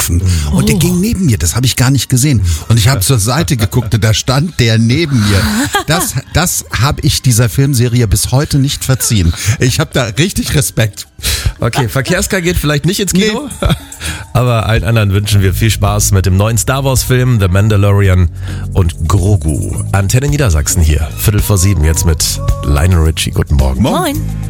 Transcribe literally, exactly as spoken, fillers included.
gelaufen. Und der ging neben mir, das habe ich gar nicht gesehen. Und ich habe zur Seite geguckt und da stand der neben mir. Das, das habe ich dieser Filmserie bis heute nicht verziehen. Ich habe da richtig Respekt. Okay, Verkehrska geht vielleicht nicht ins Kino, nee. Aber allen anderen wünschen wir viel Spaß mit dem neuen Star Wars Film The Mandalorian und Grogu. Antenne Niedersachsen hier, Viertel vor sieben jetzt mit Lionel Richie. Guten Morgen. Moin.